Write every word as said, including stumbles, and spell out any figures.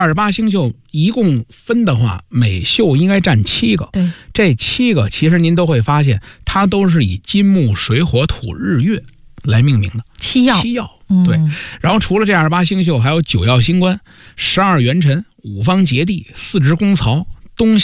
二十八星宿一共分的话，每宿应该占七个。 对， 这七个其实您都会发现，它都是以金木水火土日月来命名的。 七曜， 七曜， 嗯、 对。然后除了这二十八星宿，还有九曜星官、十二元辰、五方节地、四支宫曹、东西